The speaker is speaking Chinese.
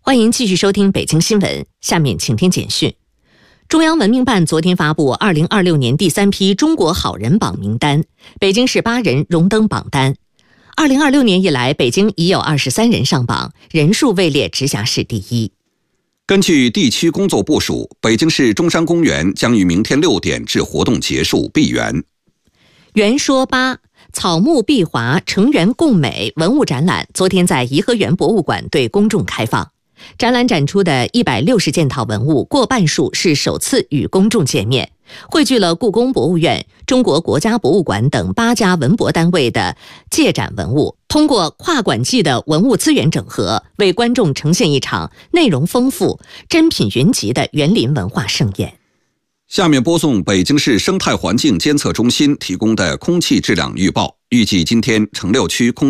欢迎继续收听北京新闻，下面请听简讯。中央文明办昨天发布2026年第3批中国好人榜名单，北京市8人荣登榜单。2026年以来，北京已有23人上榜，人数位列直辖市第一。 根据地区工作部署，北京市中山公园将于明天6点至活动结束闭园。 园说8草木碧华，成园共美文物展览昨天在颐和园博物馆对公众开放。展览展出的160件套文物，过半数是首次与公众见面，汇聚了故宫博物院、中国国家博物馆等8家文博单位的借展文物，通过跨馆际的文物资源整合，为观众呈现一场内容丰富、珍品云集的园林文化盛宴。 下面播送北京市生态环境监测中心提供的空气质量预报，预计今天城6区空